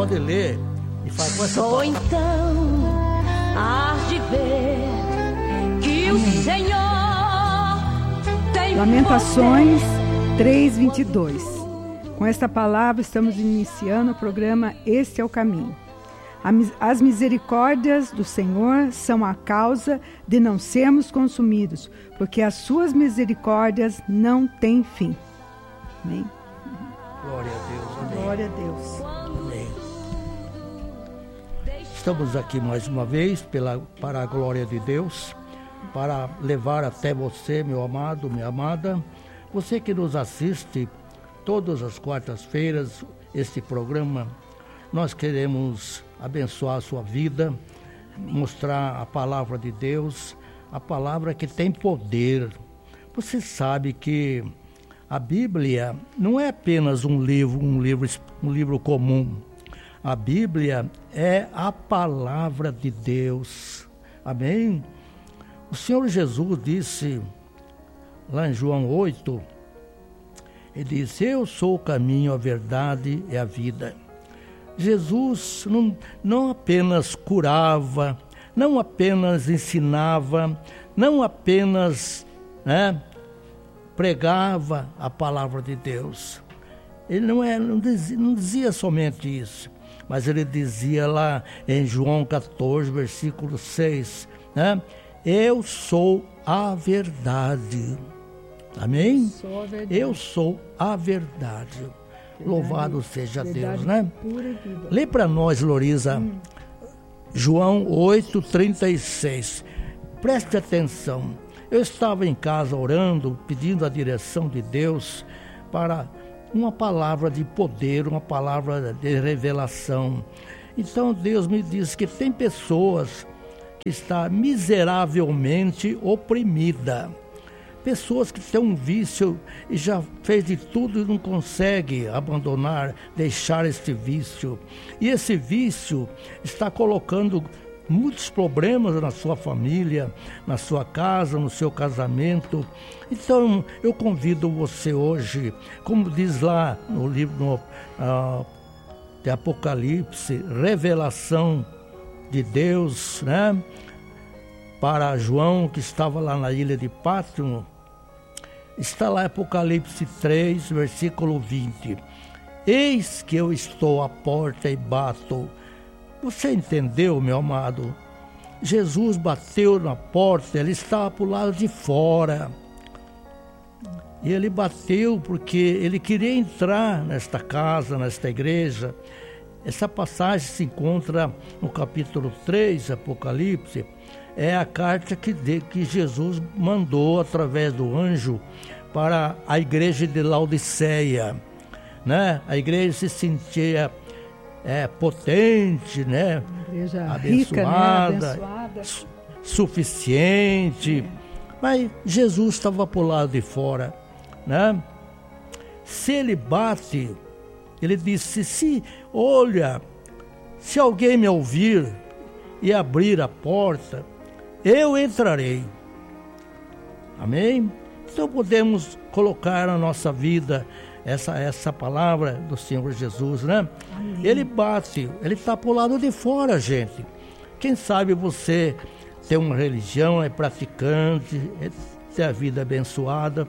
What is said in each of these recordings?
pode ler e fala com essa Ou então hás de ver que o Senhor tem Lamentações 3:22. Com esta palavra estamos iniciando o programa Este é o Caminho. As misericórdias do Senhor são a causa de não sermos consumidos, porque as suas misericórdias não têm fim. Amém? Glória a Deus. Amém. Glória a Deus. Amém. Estamos aqui mais uma vez para a glória de Deus, para levar até você, meu amado, minha amada, você que nos assiste todas as quartas-feiras, este programa. Nós queremos abençoar a sua vida, mostrar a palavra de Deus, a palavra que tem poder. Você sabe que a Bíblia não é apenas um livro comum. A Bíblia é a palavra de Deus. Amém? O Senhor Jesus disse, lá em João 8, ele disse: eu sou o caminho, a verdade e a vida. Jesus não apenas curava, não apenas ensinava, não apenas pregava a palavra de Deus. Ele não dizia somente isso, mas ele dizia lá em João 14, versículo 6, eu sou a verdade. Amém? Eu sou a verdade. Louvado seja Deus, né? Lê para nós, Loriza, João 8:36. Preste atenção. Eu estava em casa orando, pedindo a direção de Deus para uma palavra de poder, uma palavra de revelação. Então Deus me disse que tem pessoas que estão miseravelmente oprimidas. Pessoas que têm um vício e já fez de tudo e não consegue abandonar, deixar este vício. E esse vício está colocando muitos problemas na sua família, na sua casa, no seu casamento. Então, eu convido você hoje, como diz lá no livro de Apocalipse, revelação de Deus, para João, que estava lá na ilha de Pátimo. Está lá Apocalipse 3, versículo 20. Eis que eu estou à porta e bato. Você entendeu, meu amado? Jesus bateu na porta, ele estava para o lado de fora. E ele bateu porque ele queria entrar nesta casa, nesta igreja. Essa passagem se encontra no capítulo 3, Apocalipse. É a carta que Jesus mandou através do anjo para a igreja de Laodiceia. A igreja se sentia potente, igreja abençoada, rica, abençoada, suficiente. Mas Jesus estava para o lado de fora. Se ele bate, ele disse, se alguém me ouvir e abrir a porta, eu entrarei. Amém? Então podemos colocar na nossa vida essa palavra do Senhor Jesus, Amém. Ele bate, ele está para o lado de fora, gente. Quem sabe você tem uma religião, é praticante, tem a vida abençoada,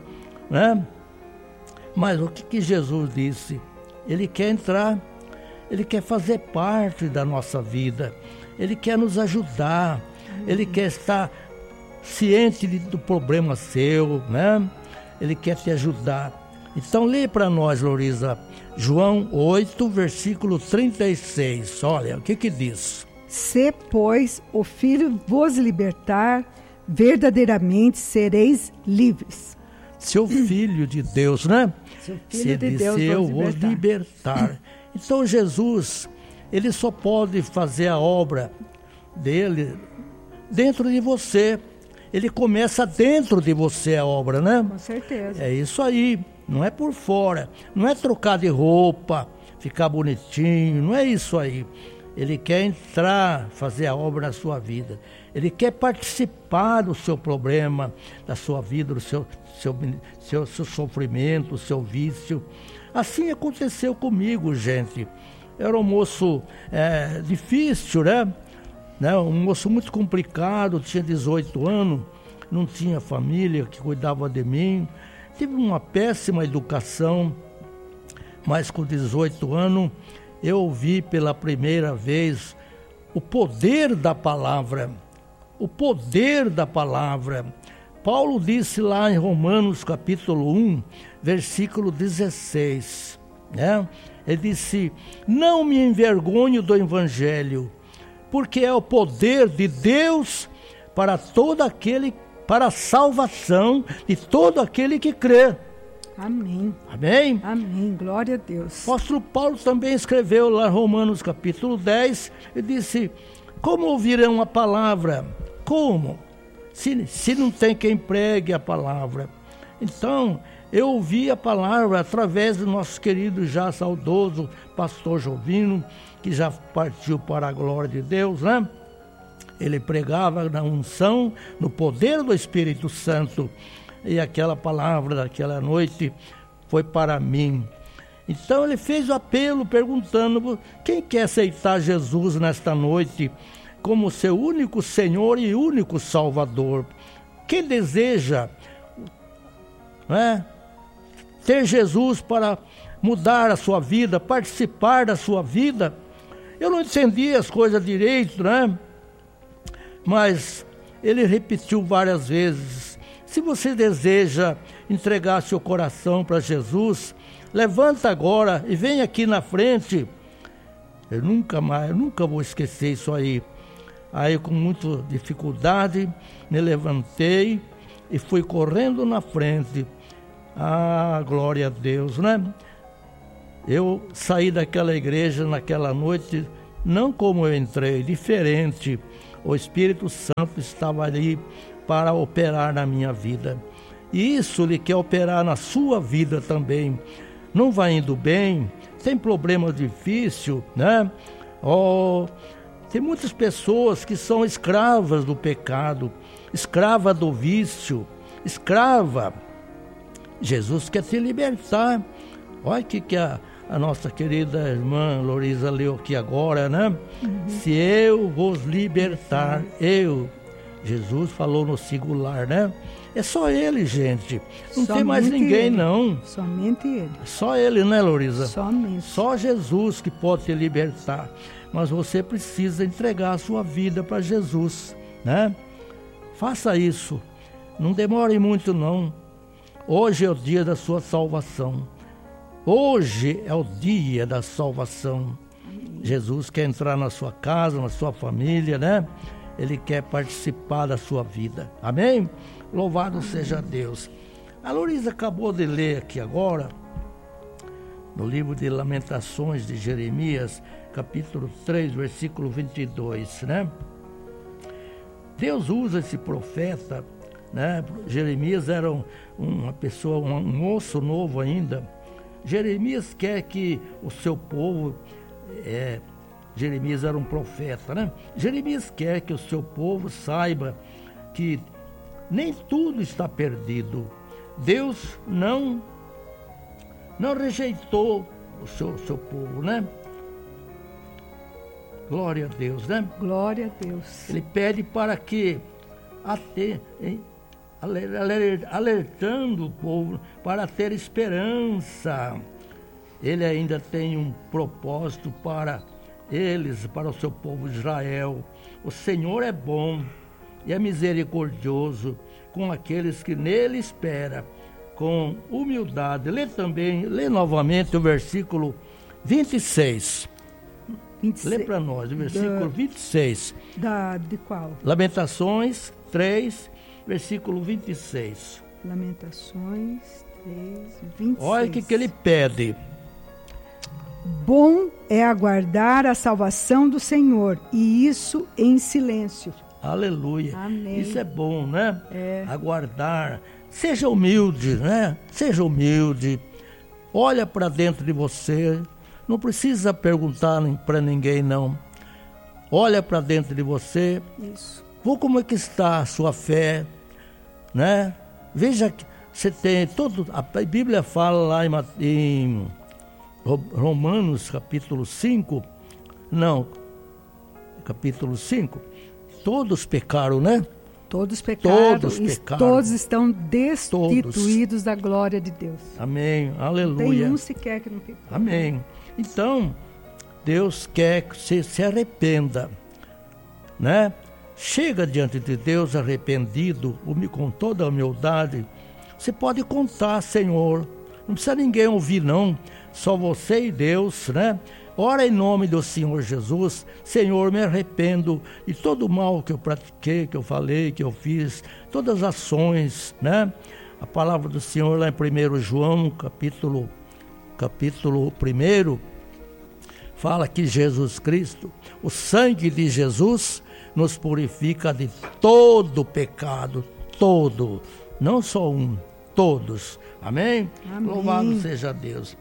Mas o que Jesus disse? Ele quer entrar, ele quer fazer parte da nossa vida, ele quer nos ajudar. Ele quer estar ciente do problema seu, Ele quer te ajudar. Então, lê para nós, Loriza, João 8, versículo 36. Olha, o que diz? Se, pois, o Filho vos libertar, verdadeiramente sereis livres. Se o Filho de Deus, Se de Deus eu vos libertar. Então, Jesus, ele só pode fazer a obra dele dentro de você. Ele começa dentro de você a obra, Com certeza. É isso aí, não é por fora, não é trocar de roupa, ficar bonitinho, não é isso aí. Ele quer entrar, fazer a obra na sua vida. Ele quer participar do seu problema, da sua vida, do seu sofrimento, do seu vício. Assim aconteceu comigo, gente. era um moço difícil, né? Um moço muito complicado, tinha 18 anos, não tinha família que cuidava de mim, tive uma péssima educação, mas com 18 anos eu ouvi pela primeira vez o poder da palavra. O poder da palavra. Paulo disse lá em Romanos capítulo 1, versículo 16, né? Ele disse: não me envergonho do evangelho, porque é o poder de Deus para a salvação de todo aquele que crê. Amém. Amém? Amém. Glória a Deus. O apóstolo Paulo também escreveu lá em Romanos capítulo 10, ele disse: como ouvirão a palavra? Como? Se não tem quem pregue a palavra. Então, eu ouvi a palavra através do nosso querido já saudoso pastor Jovino, que já partiu para a glória de Deus, né? Ele pregava na unção, no poder do Espírito Santo. E aquela palavra daquela noite foi para mim. Então ele fez o apelo perguntando: quem quer aceitar Jesus nesta noite como seu único Senhor e único Salvador? Quem deseja, né, ter Jesus para mudar a sua vida, participar da sua vida? Eu não entendi as coisas direito, né? Mas ele repetiu várias vezes: se você deseja entregar seu coração para Jesus, levanta agora e vem aqui na frente. Eu nunca vou esquecer isso aí. Aí, com muita dificuldade, me levantei e fui correndo na frente. Ah, glória a Deus, né? Eu saí daquela igreja naquela noite, não como eu entrei, diferente. O Espírito Santo estava ali para operar na minha vida. E isso Ele quer operar na sua vida também. Não vai indo bem, tem problema difícil, né? Tem muitas pessoas que são escravas do pecado, escrava do vício, escrava. Jesus quer te libertar. Olha o que a nossa querida irmã Lorisa leu aqui agora, né? Se eu vos libertar, Jesus falou no singular, né? É só Ele, gente. Não tem mais ninguém, não. Somente Ele. Só Ele, né, Lorisa? Somente. Só Jesus que pode te libertar. Mas você precisa entregar a sua vida para Jesus, né? Faça isso. Não demore muito, não. Hoje é o dia da sua salvação. Hoje é o dia da salvação. Jesus quer entrar na sua casa, na sua família, né? Ele quer participar da sua vida. Amém? Louvado seja Deus. A Lorisa acabou de ler aqui agora, no livro de Lamentações de Jeremias, capítulo 3, versículo 22, né? Deus usa esse profeta, né? Jeremias era uma pessoa, um moço novo ainda. Jeremias quer que o seu povo... Jeremias era um profeta, né? Jeremias quer que o seu povo saiba que nem tudo está perdido. Deus não rejeitou o seu povo, né? Glória a Deus, né? Glória a Deus. Ele pede para que alertando o povo para ter esperança. Ele ainda tem um propósito para eles, para o seu povo de Israel. O Senhor é bom e é misericordioso com aqueles que nele esperam, com humildade. Lê novamente o versículo 26. 26. Lê para nós, o versículo 26. De qual? Lamentações 3, versículo 26. Lamentações 3, 26. Olha o que ele pede. Bom é aguardar a salvação do Senhor, e isso em silêncio. Aleluia. Amém. Isso é bom, né? É. Aguardar. Seja humilde, né? Seja humilde. Olha para dentro de você. Não precisa perguntar para ninguém, não. Olha para dentro de você. Isso. Vê como é que está a sua fé, né? Veja que você tem todo... A Bíblia fala lá em Romanos capítulo 5, capítulo 5, todos pecaram, né? Todos pecaram, todos estão todos. destituídos da glória de Deus. Amém, aleluia. Tem um sequer que não pecou. Amém. Então, Deus quer que você se arrependa, né? Chega diante de Deus arrependido, com toda a humildade. Você pode contar, Senhor, não precisa ninguém ouvir não, só você e Deus, né? Ora em nome do Senhor Jesus. Senhor, me arrependo de todo o mal que eu pratiquei, que eu falei, que eu fiz, todas as ações, né? A palavra do Senhor lá em 1 João, capítulo 1, fala que Jesus Cristo, o sangue de Jesus, nos purifica de todo pecado, todo, não só um, todos. Amém? Amém. Louvado seja Deus.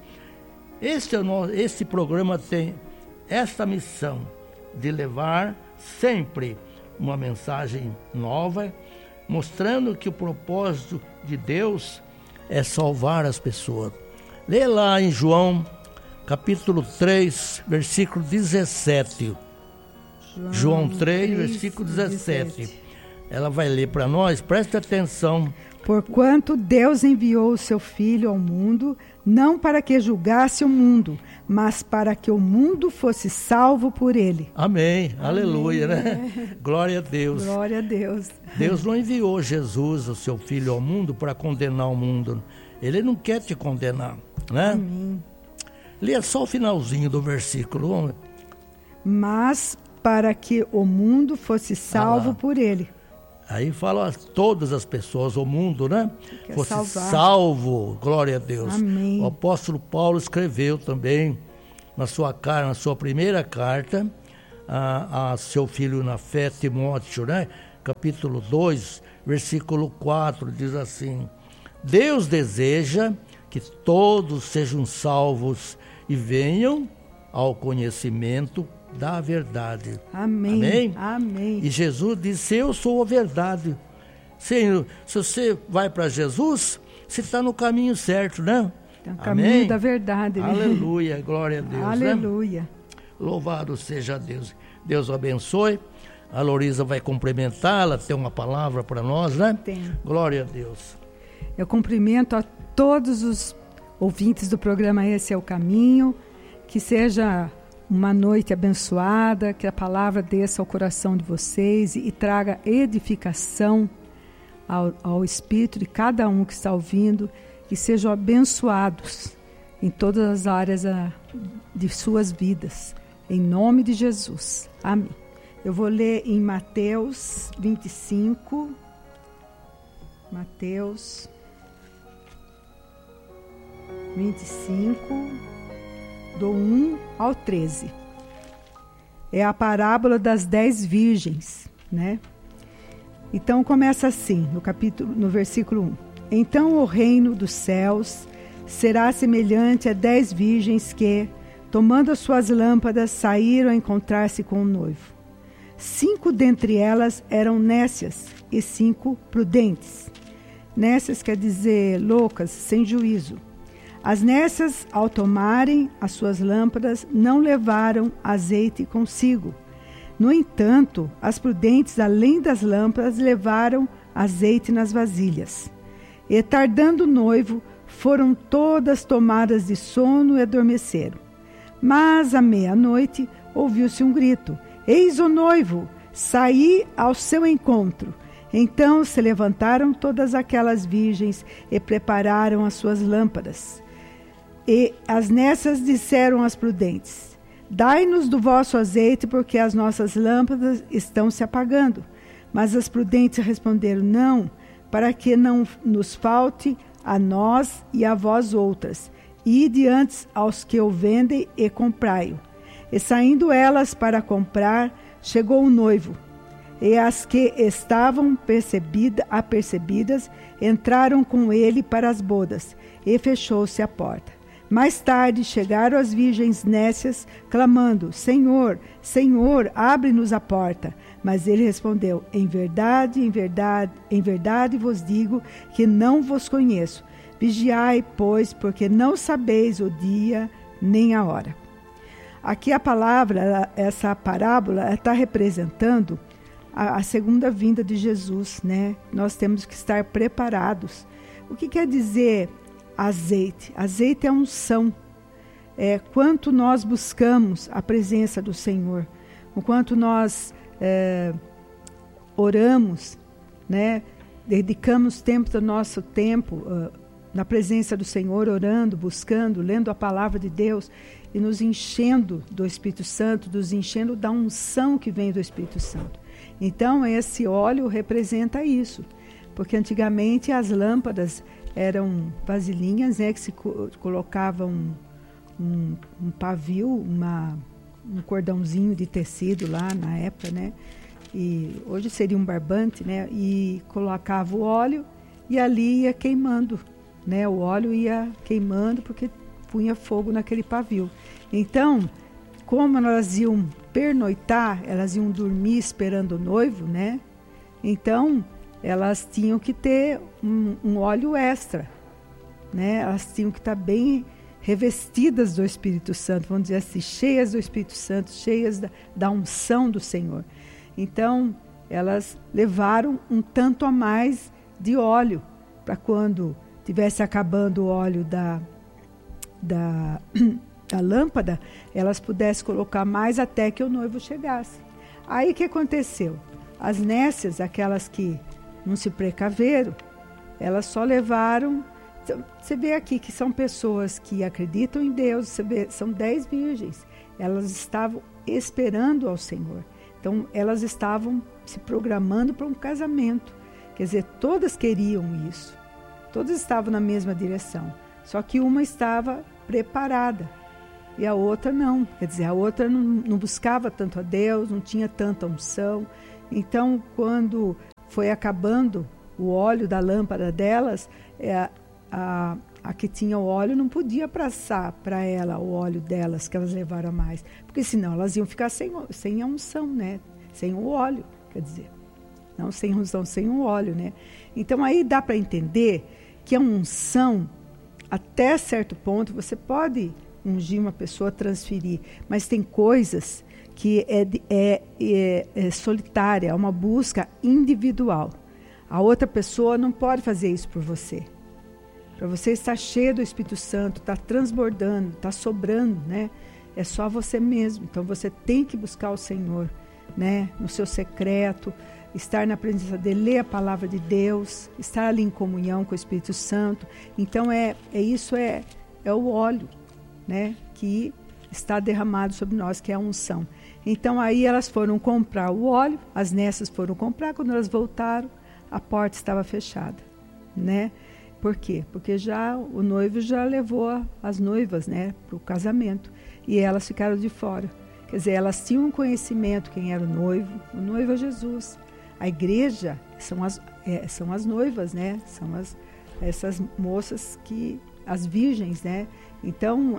Este programa tem esta missão de levar sempre uma mensagem nova, mostrando que o propósito de Deus é salvar as pessoas. Lê lá em João, capítulo 3, versículo 17. João 3, versículo 17. Ela vai ler para nós, preste atenção. Porquanto Deus enviou o seu Filho ao mundo, não para que julgasse o mundo, mas para que o mundo fosse salvo por ele. Amém, aleluia, né? Glória a Deus. Glória a Deus. Deus não enviou Jesus, o seu Filho, ao mundo para condenar o mundo. Ele não quer te condenar, né? Amém. Lê só o finalzinho do versículo. Mas para que o mundo fosse salvo por ele. Aí fala todas as pessoas, o mundo, né? Fosse salvar. Salvo, glória a Deus. Amém. O apóstolo Paulo escreveu também na sua primeira carta a seu filho na fé, Timóteo, né? Capítulo 2, versículo 4, diz assim: Deus deseja que todos sejam salvos e venham ao conhecimento da verdade. Amém. Amém? Amém. E Jesus disse: eu sou a verdade. Senhor, se você vai para Jesus, você está no caminho certo, né? Está no caminho da verdade. Né? Aleluia, glória a Deus. Aleluia. Né? Louvado seja Deus. Deus abençoe. A Loriza vai cumprimentar, ela tem uma palavra para nós, né? Tem. Glória a Deus. Eu cumprimento a todos os ouvintes do programa Esse é o Caminho. Que seja uma noite abençoada, que a palavra desça ao coração de vocês e traga edificação ao espírito de cada um que está ouvindo, e sejam abençoados em todas as áreas de suas vidas, em nome de Jesus. Amém. Eu vou ler em Mateus 25, Mateus 25, do 1 ao 13. É a parábola das 10 virgens, né? Então começa assim, no versículo 1. Então o reino dos céus será semelhante a 10 virgens que, tomando as suas lâmpadas, saíram a encontrar-se com o noivo. 5 dentre elas eram nécias e 5 prudentes. Nécias quer dizer loucas, sem juízo. As nécias, ao tomarem as suas lâmpadas, não levaram azeite consigo. No entanto, as prudentes, além das lâmpadas, levaram azeite nas vasilhas. E, tardando o noivo, foram todas tomadas de sono e adormeceram. Mas, à meia-noite, ouviu-se um grito: Eis o noivo! Saí ao seu encontro. Então se levantaram todas aquelas virgens e prepararam as suas lâmpadas. E as nécias disseram às prudentes: Dai-nos do vosso azeite, porque as nossas lâmpadas estão se apagando. Mas as prudentes responderam: Não, para que não nos falte a nós e a vós outras. Ide antes aos que o vendem e comprai-o. E saindo elas para comprar, chegou o noivo. E as que estavam apercebidas entraram com ele para as bodas, e fechou-se a porta. Mais tarde chegaram as virgens nécias, clamando: Senhor, Senhor, abre-nos a porta. Mas ele respondeu: Em verdade vos digo que não vos conheço. Vigiai, pois, porque não sabeis o dia nem a hora. Aqui a palavra, essa parábola, está representando a segunda vinda de Jesus, né? Nós temos que estar preparados. O que quer dizer azeite? Azeite é unção. Quanto nós buscamos a presença do Senhor, o quanto nós oramos, né? Dedicamos tempo do nosso tempo na presença do Senhor, orando, buscando, lendo a palavra de Deus e nos enchendo do Espírito Santo, nos enchendo da unção que vem do Espírito Santo. Então, esse óleo representa isso, porque antigamente as lâmpadas eram vasilhinhas, né, que se colocava um pavio, um cordãozinho de tecido lá na época, né? E hoje seria um barbante, né? E colocava o óleo e ali ia queimando, né? O óleo ia queimando porque punha fogo naquele pavio. Então, como elas iam pernoitar, elas iam dormir esperando o noivo, né? Então, elas tinham que ter um óleo extra, né? Elas tinham que estar bem revestidas do Espírito Santo, vamos dizer assim, cheias do Espírito Santo, cheias da unção do Senhor. Então, elas levaram um tanto a mais de óleo, para quando tivesse acabando o óleo da lâmpada, elas pudessem colocar mais até que o noivo chegasse. Aí o que aconteceu? As nécias, aquelas que não se precaveram, elas só levaram... Você vê aqui que são pessoas que acreditam em Deus, você vê, são 10 virgens. Elas estavam esperando ao Senhor. Então, elas estavam se programando para um casamento. Quer dizer, todas queriam isso. Todas estavam na mesma direção. Só que uma estava preparada e a outra não. Quer dizer, a outra não buscava tanto a Deus, não tinha tanta unção. Então, quando foi acabando o óleo da lâmpada delas, a que tinha o óleo não podia passar para ela o óleo delas, que elas levaram a mais. Porque senão elas iam ficar sem a unção, né? Sem o óleo, quer dizer. Não sem unção, sem o óleo, né? Então aí dá para entender que a unção, até certo ponto, você pode ungir uma pessoa, transferir, mas tem coisas que é solitária, é uma busca individual. A outra pessoa não pode fazer isso por você. Para você estar cheio do Espírito Santo, está transbordando, está sobrando, né? É só você mesmo. Então você tem que buscar o Senhor, né? No seu secreto, estar na presença dele, ler a palavra de Deus, estar ali em comunhão com o Espírito Santo. Então isso é o óleo, né? Que está derramado sobre nós, que é a unção. Então aí elas foram comprar o óleo, as nécias foram comprar, quando elas voltaram, a porta estava fechada, né? Por quê? Porque o noivo já levou as noivas, né, para o casamento, e elas ficaram de fora. Quer dizer, elas tinham um conhecimento quem era o noivo é Jesus. A igreja são as noivas, né? São essas moças as virgens, né? Então,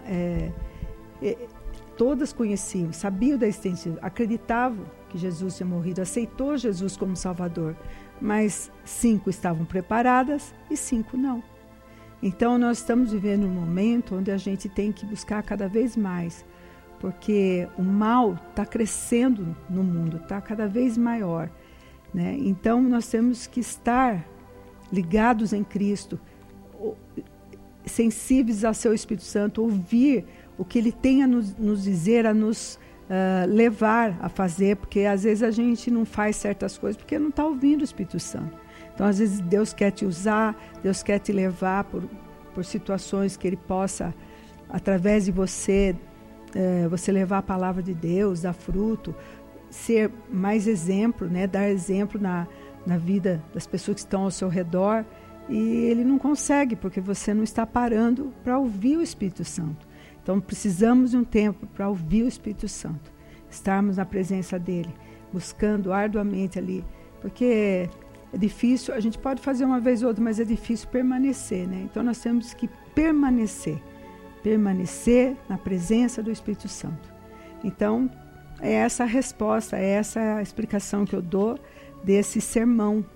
todas conheciam, sabiam da existência, acreditavam que Jesus tinha morrido, aceitou Jesus como Salvador. Mas 5 estavam preparadas e 5 não. Então nós estamos vivendo um momento onde a gente tem que buscar cada vez mais, porque o mal está crescendo no mundo, está cada vez maior, né? Então nós temos que estar ligados em Cristo, sensíveis ao seu Espírito Santo, ouvir o que Ele tem a nos dizer, a nos levar a fazer, porque às vezes a gente não faz certas coisas porque não está ouvindo o Espírito Santo. Então às vezes Deus quer te usar, Deus quer te levar por situações que Ele possa, através de você, você levar a palavra de Deus, dar fruto, ser mais exemplo, né? Dar exemplo na vida das pessoas que estão ao seu redor, e Ele não consegue porque você não está parando para ouvir o Espírito Santo. Então, precisamos de um tempo para ouvir o Espírito Santo, estarmos na presença dEle, buscando arduamente ali, porque é difícil, a gente pode fazer uma vez ou outra, mas é difícil permanecer, né? Então, nós temos que permanecer na presença do Espírito Santo. Então, é essa a resposta, é essa a explicação que eu dou desse sermão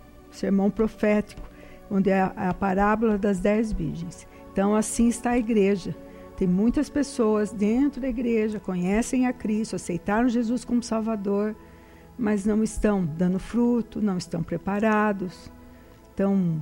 profético, onde é a parábola das 10 virgens. Então, assim está a igreja. Tem muitas pessoas dentro da igreja, conhecem a Cristo, aceitaram Jesus como Salvador, mas não estão dando fruto, não estão preparados, estão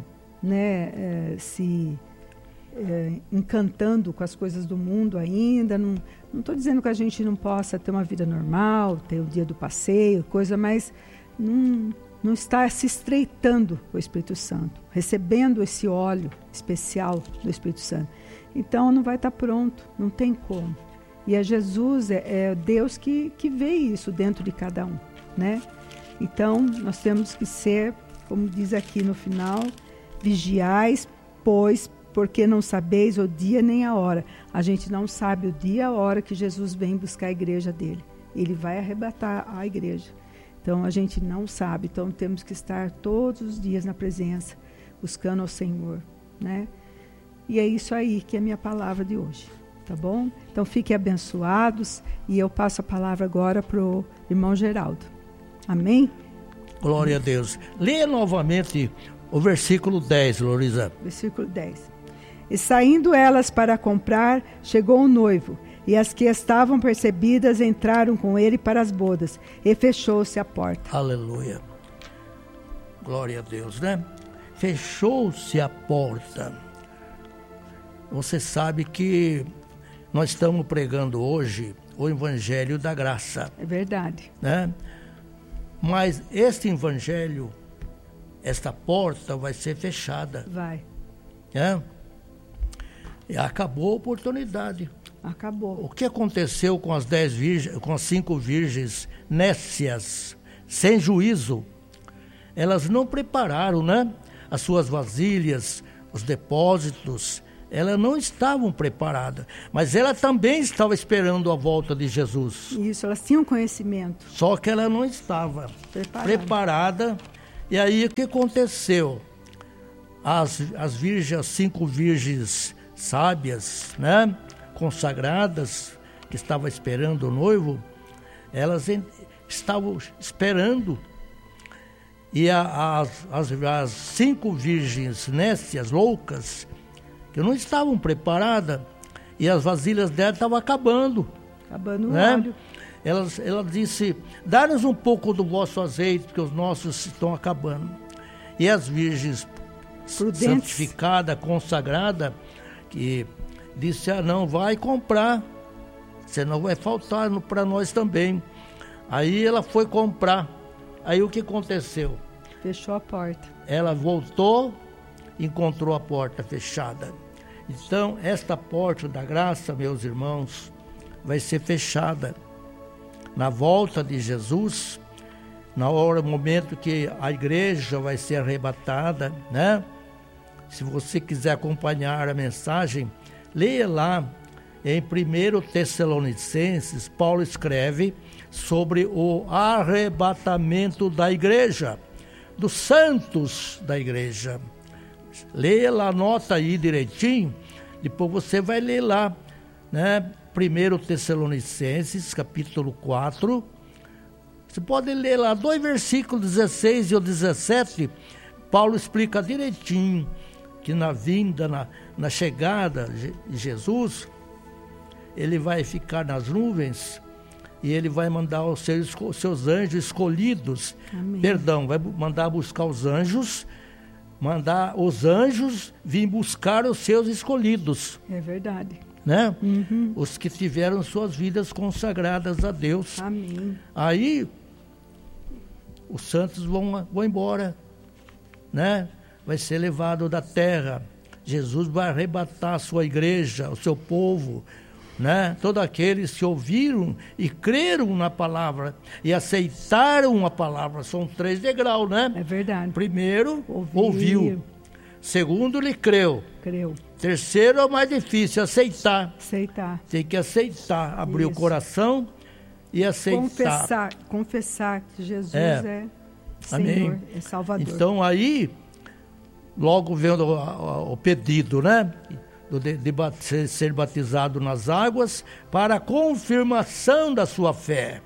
encantando com as coisas do mundo ainda. Não estou dizendo que a gente não possa ter uma vida normal, ter o dia do passeio, coisa, mas não está se estreitando com o Espírito Santo, recebendo esse óleo especial do Espírito Santo. Então não vai estar pronto, não tem como. E é Jesus, é Deus que vê isso dentro de cada um, né? Então nós temos que ser, como diz aqui no final, vigiais, pois, porque não sabeis o dia nem a hora. A gente não sabe o dia e a hora que Jesus vem buscar a igreja dele. Ele vai arrebatar a igreja. Então a gente não sabe. Então temos que estar todos os dias na presença, buscando ao Senhor, né? E é isso aí que é a minha palavra de hoje, tá bom? Então fiquem abençoados e eu passo a palavra agora para o irmão Geraldo. Amém? Glória a Deus. Leia novamente o versículo 10, Loriza. Versículo 10. E saindo elas para comprar, chegou o noivo, e as que estavam percebidas entraram com ele para as bodas, e fechou-se a porta. Aleluia. Glória a Deus, né? Fechou-se a porta. Você sabe que nós estamos pregando hoje o Evangelho da Graça. É verdade. Né? Mas este Evangelho, esta porta vai ser fechada. Vai. Né? E acabou a oportunidade. Acabou. O que aconteceu com as 10 virgens, com as 5 virgens nécias, sem juízo? Elas não prepararam, né? As suas vasilhas, os depósitos. Elas não estavam preparadas, mas ela também estava esperando a volta de Jesus. Isso, elas tinham conhecimento. Só que ela não estava preparada. E aí o que aconteceu? As virgens, 5 virgens sábias, né, consagradas, que estavam esperando o noivo, elas estavam esperando. E as 5 virgens nécias, loucas, que não estavam preparadas, e as vasilhas dela estavam acabando. Acabando o né? óleo. Ela disse, dá-nos um pouco do vosso azeite, porque os nossos estão acabando. E as virgens prudentes, santificadas, consagradas, que disse, não, vai comprar, senão vai faltar para nós também. Aí ela foi comprar. Aí o que aconteceu? Fechou a porta. Ela voltou, encontrou a porta fechada. Então, esta porta da graça, meus irmãos, vai ser fechada. Na volta de Jesus, no momento que a igreja vai ser arrebatada, né? Se você quiser acompanhar a mensagem, leia lá em 1 Tessalonicenses, Paulo escreve sobre o arrebatamento da igreja, dos santos da igreja. Leia lá, anota aí direitinho, depois você vai ler lá, né? 1 Tessalonicenses, capítulo 4. Você pode ler lá, 2 versículos 16 e o 17. Paulo explica direitinho que na vinda, na chegada de Jesus, ele vai ficar nas nuvens e ele vai mandar os seus anjos escolhidos. Amém. Vai mandar buscar os anjos, mandar os anjos vir buscar os seus escolhidos. É verdade. Né? Uhum. Os que tiveram suas vidas consagradas a Deus. Amém. Aí os santos vão embora, né? Vai ser levado da terra. Jesus vai arrebatar a sua igreja, o seu povo, né? Todos aqueles que ouviram e creram na palavra e aceitaram a palavra. São 3 degraus, né? É verdade. Primeiro, ouviu. Segundo, ele creu. Terceiro é o mais difícil, aceitar. Tem que aceitar, abrir o coração e aceitar. Confessar que Jesus é Senhor, amém, é Salvador. Então aí, logo vem o pedido, né? De ser batizado nas águas para a confirmação da sua fé.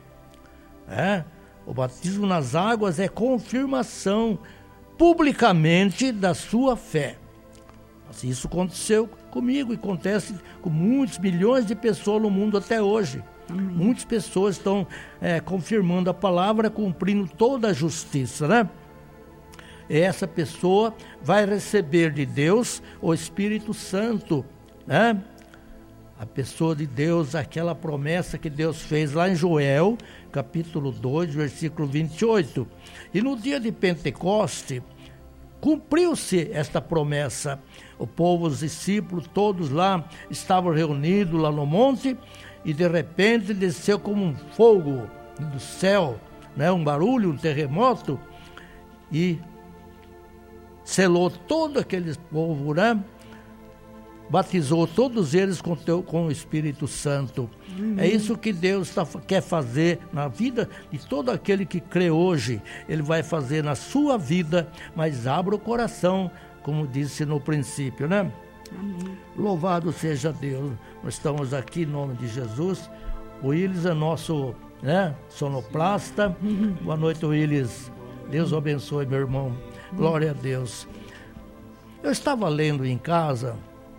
O batismo nas águas é confirmação publicamente da sua fé. Isso aconteceu comigo e acontece com muitos, milhões de pessoas no mundo até hoje. Amém. Muitas pessoas estão confirmando a palavra, cumprindo toda a justiça, né? E essa pessoa vai receber de Deus o Espírito Santo, né? A pessoa de Deus, aquela promessa que Deus fez lá em Joel, capítulo 2, versículo 28. E no dia de Pentecoste, cumpriu-se esta promessa. O povo, os discípulos, todos lá, estavam reunidos lá no monte, e de repente desceu como um fogo do céu, né? Um barulho, um terremoto, e selou todo aquele povo, né? Batizou todos eles com o Espírito Santo. É isso que Deus quer fazer na vida de todo aquele que crê hoje. Ele vai fazer na sua vida, mas abra o coração, como disse no princípio, né? Amém. Louvado seja Deus. Nós estamos aqui em nome de Jesus. O Willis é nosso, né, sonoplasta. Boa noite, Willis. Deus abençoe, meu irmão. Glória a Deus. Eu estava lendo em casa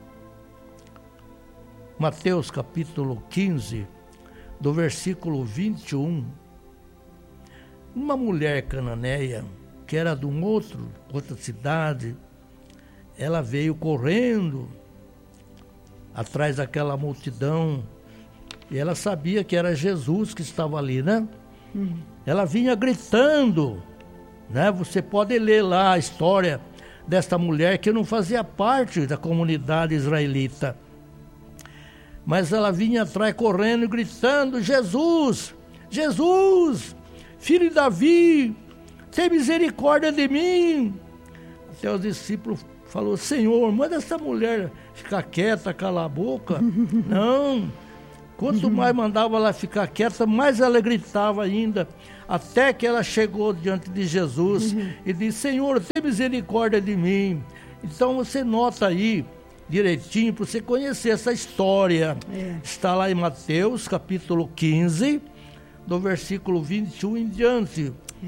Mateus capítulo 15, do versículo 21, uma mulher cananeia, que era de outra cidade, ela veio correndo atrás daquela multidão, e ela sabia que era Jesus que estava ali, né? Ela vinha gritando, né? Você pode ler lá a história desta mulher que não fazia parte da comunidade israelita. Mas ela vinha atrás correndo, gritando: Jesus, Jesus, filho de Davi, tem misericórdia de mim. Até os discípulos falaram: Senhor, manda essa mulher ficar quieta, calar a boca. Não, quanto mais mandava ela ficar quieta, mais ela gritava ainda, até que ela chegou diante de Jesus e disse: Senhor, tem misericórdia de mim. Então você nota aí direitinho, para você conhecer essa história. Está lá em Mateus, capítulo 15, do versículo 21 em diante.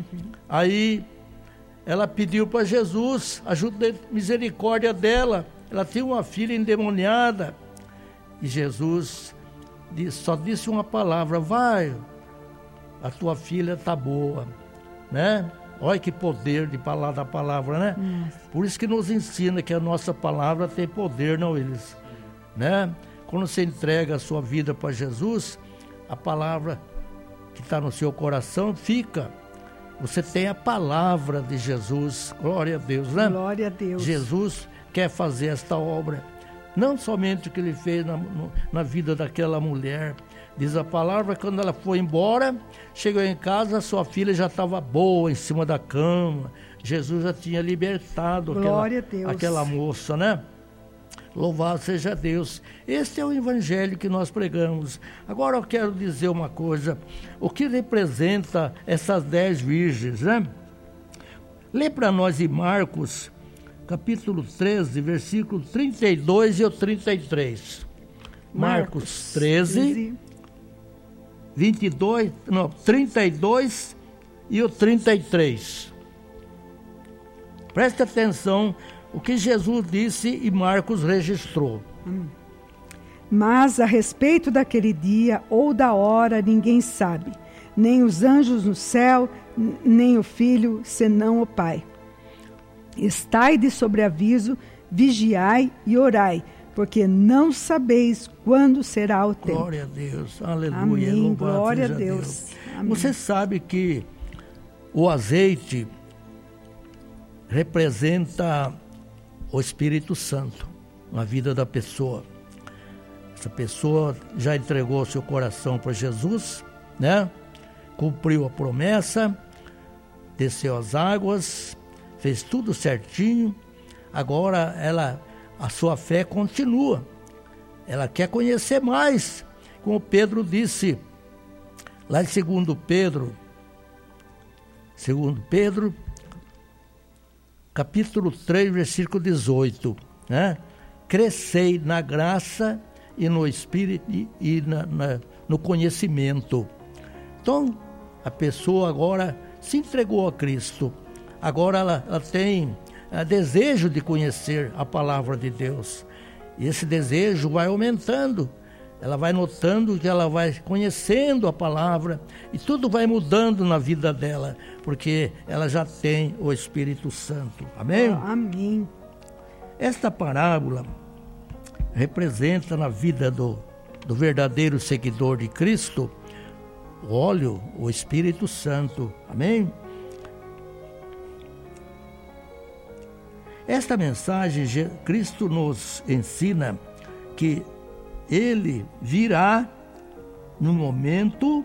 Aí ela pediu para Jesus ajuda, misericórdia dela. Ela tinha uma filha endemoniada. E Jesus só disse uma palavra: vai, a tua filha está boa, né? Olha que poder de falar da palavra, né? Por isso que nos ensina que a nossa palavra tem poder, não eles, né? Quando você entrega a sua vida para Jesus, a palavra que está no seu coração fica. Você tem a palavra de Jesus. Glória a Deus, né? Glória a Deus. Jesus quer fazer esta obra. Não somente o que ele fez na vida daquela mulher. Diz a palavra, quando ela foi embora, chegou em casa, sua filha já estava boa em cima da cama. Jesus já tinha libertado aquela moça, né? Louvado seja Deus. Este é o evangelho que nós pregamos. Agora eu quero dizer uma coisa. O que representa essas 10 virgens, né? Lê para nós em Marcos, capítulo 13, versículo 32 e o 33. Marcos 13... 32 e o 33. Preste atenção o que Jesus disse e Marcos registrou. Mas a respeito daquele dia ou da hora ninguém sabe, nem os anjos no céu, nem o Filho, senão o Pai. Estai de sobreaviso, vigiai e orai, porque não sabeis quando será o tempo. Glória a Deus, aleluia. Amém, glória a Deus. Amém. Você sabe que o azeite representa o Espírito Santo na vida da pessoa. Essa pessoa já entregou seu coração para Jesus, né? Cumpriu a promessa, desceu as águas, fez tudo certinho. Agora a sua fé continua. Ela quer conhecer mais. Como Pedro disse, lá em 2 Pedro, capítulo 3, versículo 18, né? Crescei na graça e no Espírito e no conhecimento. Então, a pessoa agora se entregou a Cristo. Agora ela tem desejo de conhecer a palavra de Deus. E esse desejo vai aumentando. Ela vai notando que ela vai conhecendo a palavra e tudo vai mudando na vida dela, porque ela já tem o Espírito Santo. Amém? Amém. Esta parábola representa na vida do verdadeiro seguidor de Cristo o óleo, o Espírito Santo. Amém? Esta mensagem, Cristo nos ensina que Ele virá no momento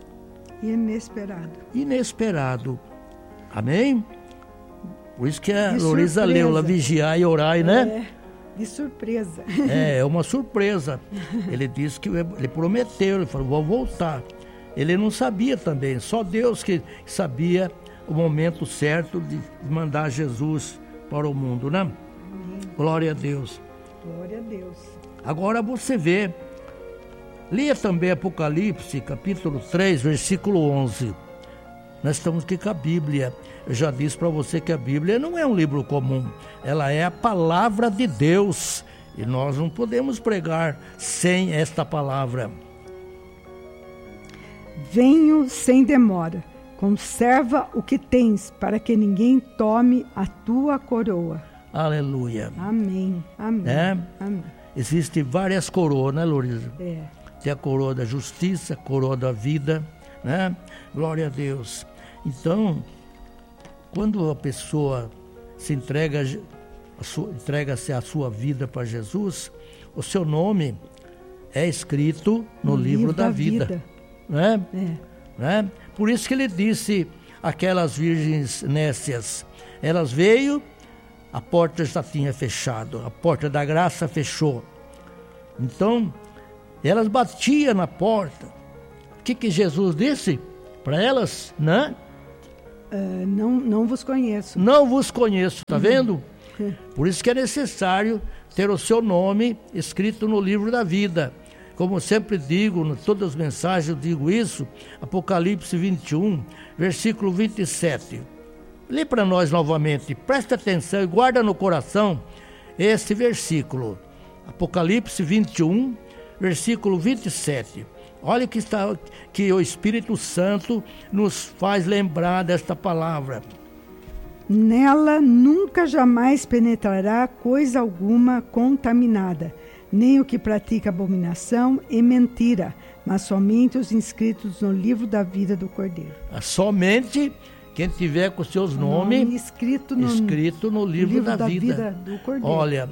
inesperado. Amém? Por isso que a Loriza leu lá, vigiar e orar, né? De surpresa. É uma surpresa. Ele disse que ele prometeu, ele falou, vou voltar. Ele não sabia também, só Deus que sabia o momento certo de mandar Jesus para o mundo, né? Amém. Glória a Deus. Glória a Deus. Agora você vê, leia também Apocalipse, capítulo 3, versículo 11. Nós estamos aqui com a Bíblia. Eu já disse para você que a Bíblia não é um livro comum. Ela é a palavra de Deus. E nós não podemos pregar sem esta palavra. Venho sem demora. Conserva o que tens, para que ninguém tome a tua coroa. Aleluia. Amém. Amém. Amém. Existem várias coroas, né, Loriza? Tem a coroa da justiça, a coroa da vida, né? Glória a Deus. Então, quando a pessoa se entrega-se a sua vida para Jesus, o seu nome é escrito no livro da vida. Né? Né? Por isso que ele disse aquelas virgens nécias, elas veio, a porta já tinha fechado, a porta da graça fechou. Então, elas batiam na porta. O que Jesus disse para elas? Né? Não vos conheço. Não vos conheço, tá vendo? Por isso que é necessário ter o seu nome escrito no livro da vida. Como eu sempre digo, em todas as mensagens eu digo isso, Apocalipse 21, versículo 27. Lê para nós novamente, presta atenção e guarda no coração esse versículo. Apocalipse 21, versículo 27. Olha que o Espírito Santo nos faz lembrar desta palavra. Nela nunca jamais penetrará coisa alguma contaminada, nem o que pratica abominação e mentira, mas somente os inscritos no livro da vida do Cordeiro. Somente quem tiver com seus nomes escrito no livro da vida do Cordeiro. Olha,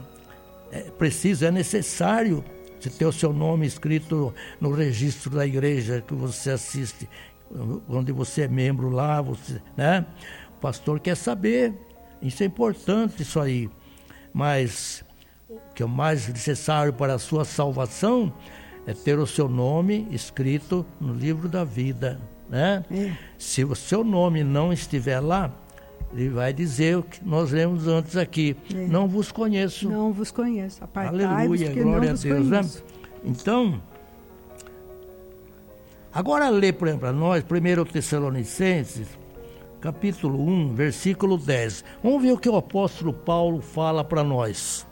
é necessário você ter o seu nome escrito no registro da igreja que você assiste, onde você é membro lá, né? O pastor quer saber, isso é importante isso aí, mas o que é mais necessário para a sua salvação é ter o seu nome escrito no livro da vida, né? Se o seu nome não estiver lá, ele vai dizer o que nós lemos antes aqui. Não vos conheço. Não vos conheço. Aleluia, glória a Deus. Né? Então, agora lê para nós 1 Tessalonicenses, capítulo 1, versículo 10. Vamos ver o que o apóstolo Paulo fala para nós.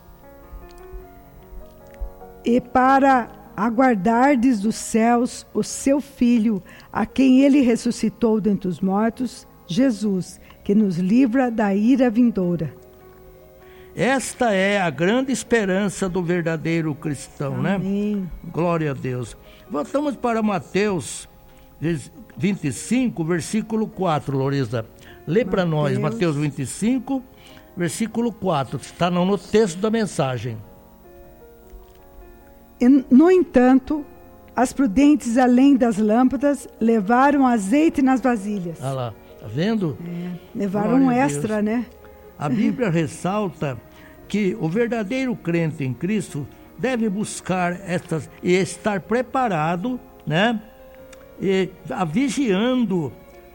E para aguardardes dos céus o seu Filho, a quem ele ressuscitou dentre os mortos, Jesus, que nos livra da ira vindoura. Esta é a grande esperança do verdadeiro cristão, Amém. Né? Glória a Deus. Voltamos para Mateus 25, versículo 4, Loriza. Lê para nós, Mateus 25, versículo 4. Está no texto da mensagem. No entanto, as prudentes, além das lâmpadas, levaram azeite nas vasilhas. Olha lá, tá vendo? Levaram um extra, né? A Bíblia ressalta que o verdadeiro crente em Cristo deve buscar estas e estar preparado, né? E vigiando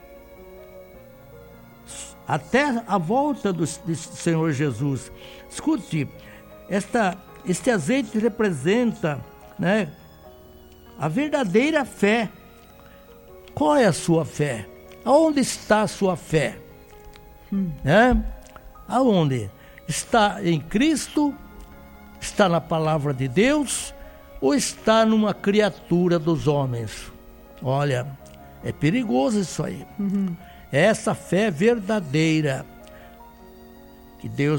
até a volta do Senhor Jesus. Escute, este azeite representa, né, a verdadeira fé. Qual é a sua fé? Aonde está a sua fé? Aonde? Está em Cristo Está na palavra de Deus ou está numa criatura dos homens? Olha, é perigoso isso aí. É essa fé verdadeira que Deus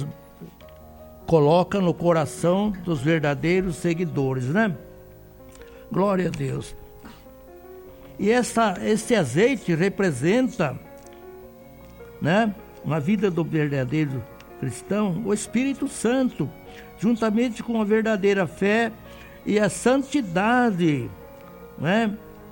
coloca no coração dos verdadeiros seguidores, né? Glória a Deus. E esse azeite representa, né, na vida do verdadeiro cristão, o Espírito Santo, juntamente com a verdadeira fé e a santidade, né?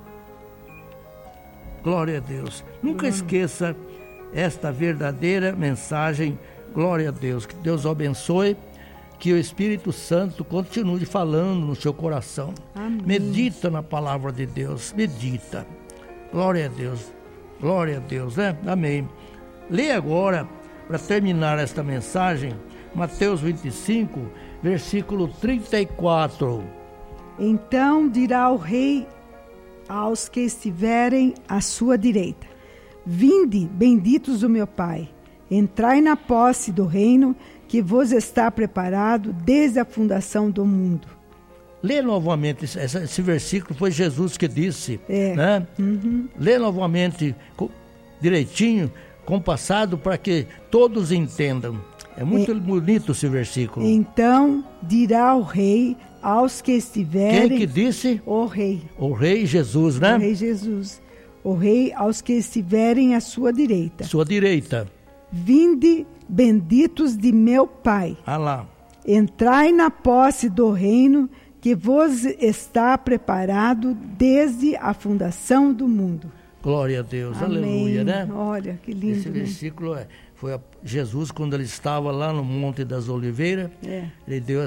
Glória a Deus. Nunca esqueça esta verdadeira mensagem. Glória a Deus. Que Deus o abençoe. Que o Espírito Santo continue falando no seu coração. Amém. Medita na palavra de Deus. Medita. Glória a Deus. Glória a Deus, né? Amém. Lê agora, para terminar esta mensagem, Mateus 25, versículo 34. Então dirá o rei aos que estiverem à sua direita: Vinde, benditos do meu Pai, entrai na posse do reino que vos está preparado desde a fundação do mundo. Lê novamente esse versículo, foi Jesus que disse, É. né? Lê novamente direitinho, compassado, para que todos entendam. É muito bonito esse versículo. Então dirá o rei aos que estiverem... Quem que disse? O rei. O rei Jesus, né? O rei Jesus. O rei aos que estiverem à sua direita: Sua direita. Vinde, benditos de meu Pai, Ah lá. entrai na posse do reino que vos está preparado desde a fundação do mundo. Glória a Deus. Amém. Aleluia, né? Olha, que lindo, Esse né? versículo foi Jesus, quando ele estava lá no Monte das Oliveiras, ele deu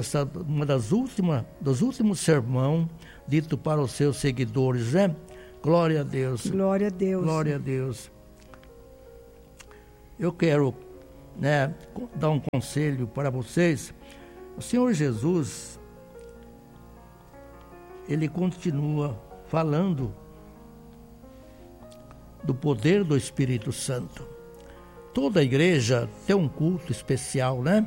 dos últimos sermão dito para os seus seguidores, né? Glória a Deus. Glória a Deus. Glória a Deus. Eu quero, né, dar um conselho para vocês. O Senhor Jesus, ele continua falando do poder do Espírito Santo. Toda a igreja tem um culto especial, né?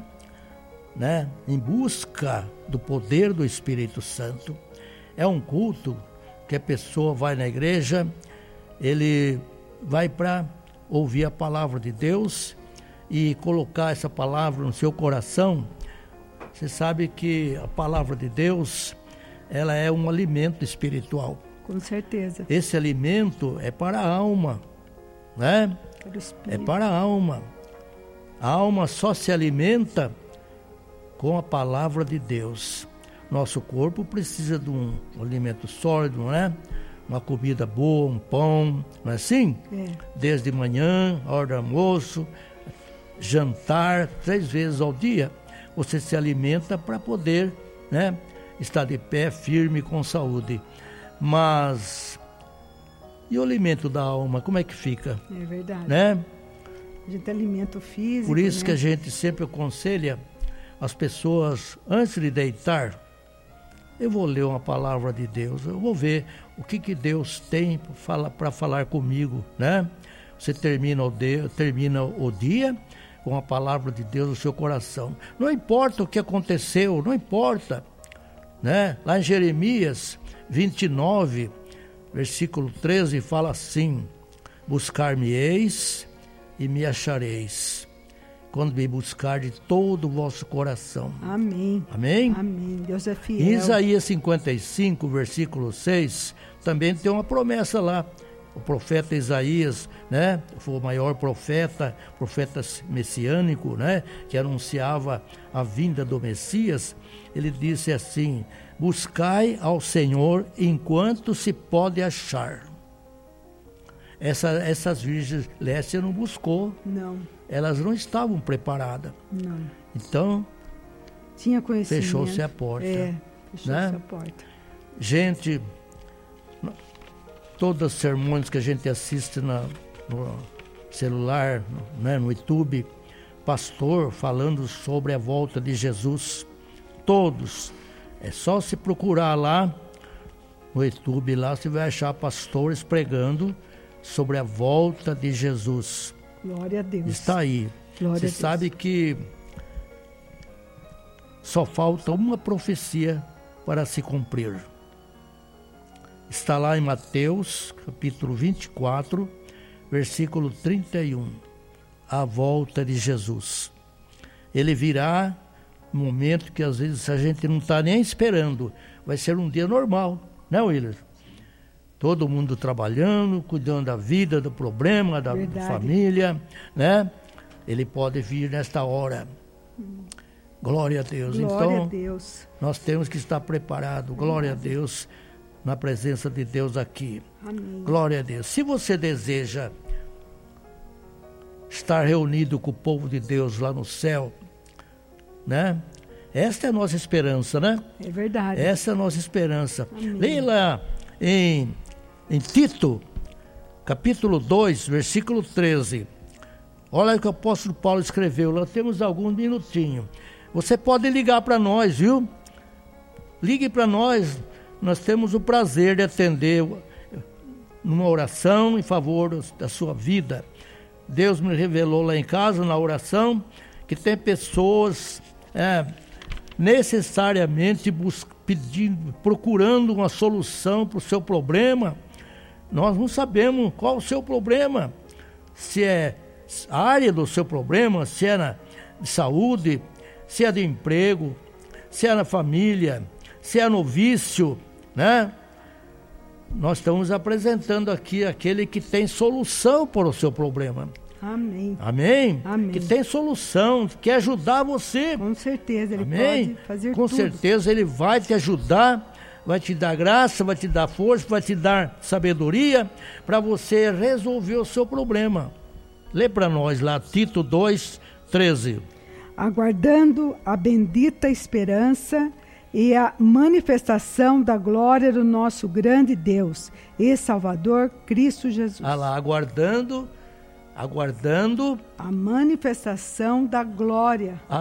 Em busca do poder do Espírito Santo. É um culto que a pessoa vai na igreja, ele vai para ouvir a palavra de Deus e colocar essa palavra no seu coração. Você sabe que a palavra de Deus, ela é um alimento espiritual. Com certeza. Esse alimento é para a alma, né? É para a alma. A alma só se alimenta com a palavra de Deus. Nosso corpo precisa de um alimento sólido, né? Uma comida boa, um pão, não é assim? Desde manhã, hora do almoço, jantar, 3 vezes ao dia. Você se alimenta para poder, né, estar de pé, firme, com saúde. Mas e o alimento da alma, como é que fica? É verdade. Né? A gente alimenta o físico. Por isso, né, que a gente sempre aconselha as pessoas, antes de deitar, eu vou ler uma palavra de Deus, eu vou ver o que Deus tem para falar comigo, né? Você termina o dia com a palavra de Deus no seu coração. Não importa o que aconteceu, não importa, né? Lá em Jeremias 29, versículo 13, fala assim: buscar-me-eis e me achareis, quando me buscar de todo o vosso coração. Amém. Amém? Amém. Deus é fiel. Em Isaías 55, versículo 6, também tem uma promessa lá. O profeta Isaías, né, foi o maior profeta messiânico, né, que anunciava a vinda do Messias. Ele disse assim: buscai ao Senhor enquanto se pode achar. Essas virgens Lécia não buscou. Não. Elas não estavam preparadas. Não. Então, tinha conhecimento. fechou-se a porta. Fechou-se, né, a porta. Gente, todos os sermões que a gente assiste no celular, né, no YouTube, pastor falando sobre a volta de Jesus, todos. É só se procurar lá no YouTube, lá você vai achar pastores pregando sobre a volta de Jesus. Glória a Deus. Está aí. Glória Você a Deus. sabe que só falta uma profecia para se cumprir. Está lá em Mateus, capítulo 24, versículo 31. A volta de Jesus. Ele virá no momento que às vezes a gente não está nem esperando. Vai ser um dia normal, né, Willis? Todo mundo trabalhando, cuidando da vida, do problema, da família, né? Ele pode vir nesta hora. Glória a Deus. Glória então, a Deus. Nós temos que estar preparados. Glória a Deus, na presença de Deus aqui. Amém. Glória a Deus. Se você deseja estar reunido com o povo de Deus lá no céu, né? Esta é a nossa esperança, né? É verdade. Essa é a nossa esperança. Amém. Leia lá em Tito, capítulo 2, versículo 13. Olha o que o apóstolo Paulo escreveu. Lá temos alguns minutinhos. Você pode ligar para nós, viu? Ligue para nós. Nós temos o prazer de atender numa oração em favor da sua vida. Deus me revelou lá em casa, na oração, que tem pessoas necessariamente procurando uma solução para o seu problema. Nós não sabemos qual o seu problema. Se é a área do seu problema, se é na saúde, se é de emprego, se é na família, se é no vício, né? Nós estamos apresentando aqui aquele que tem solução para o seu problema. Amém. Amém? Amém. Que tem solução, que quer ajudar você. Com certeza, Ele Amém? pode fazer Com tudo. certeza Ele vai te ajudar, vai te dar graça, vai te dar força, vai te dar sabedoria para você resolver o seu problema. Lê para nós lá, Tito 2, 13. Aguardando a bendita esperança e a manifestação da glória do nosso grande Deus e Salvador Cristo Jesus. Ah lá, aguardando a manifestação da glória.